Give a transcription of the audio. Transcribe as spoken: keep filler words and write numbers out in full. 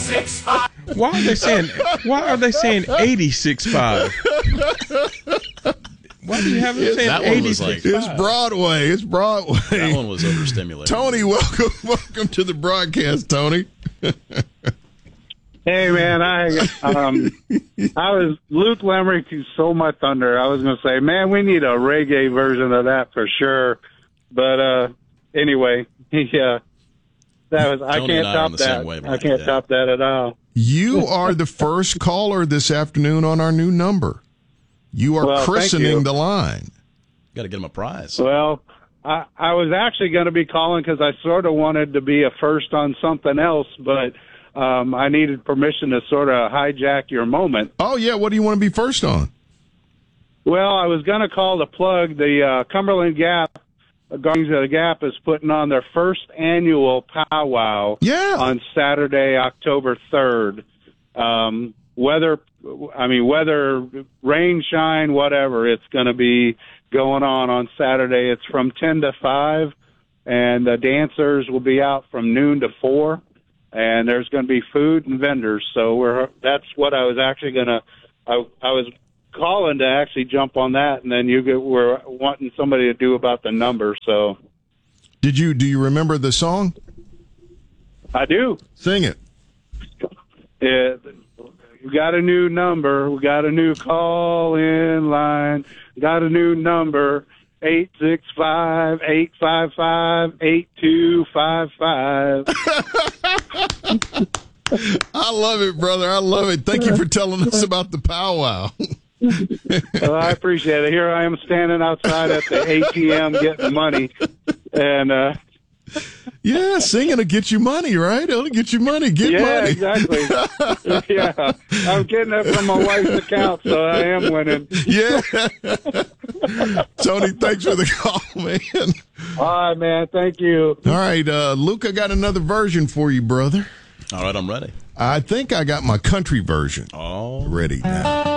Why are they saying? Why are they saying eighty-six five? Why do you have them saying that one was like, It's Broadway. It's Broadway. That one was overstimulated. Tony, welcome, welcome to the broadcast, Tony. Hey man, I um, I was Luke Lemrick who stole my thunder. I was going to say, man, we need a reggae version of that for sure. But uh, anyway, yeah, that was I Tony can't and I are on top the same that. wavelength, I can't yeah. top that at all. You are the first caller this afternoon on our new number. You are Well, thank christening you. the line. Got to get him a prize. Well, I, I was actually going to be calling because I sort of wanted to be a first on something else, but um, I needed permission to sort of hijack your moment. Oh, yeah. What do you want to be first on? Well, I was going to call to plug the uh, Cumberland Gap. Guardians of the Gap is putting on their first annual powwow Yeah. on Saturday, October third. Um, weather, I mean, weather, rain, shine, whatever, it's going to be going on on Saturday. It's from ten to five, and the dancers will be out from noon to four, and there's going to be food and vendors. So we're that's what I was actually going to I, I was calling to actually jump on that, and then you get, were wanting somebody to do about the number. So Did you do you remember the song? I do. Sing it. It, we got a new number. We got a new call in line. Got a new number. Eight six five eight five five eight two five five. I love it, brother. I love it. Thank you for telling us about the powwow. Well, I appreciate it. Here I am standing outside at the A T M getting money, and uh, Yeah, singing will get you money, right? It'll get you money. Get yeah, money. exactly. Yeah, I'm getting it from my wife's account, so I am winning. Yeah. Tony, thanks for the call, man. All right, man. Thank you. All right, uh, Luke, I got another version for you, brother. All right, I'm ready. I think I got my country version Oh, ready now.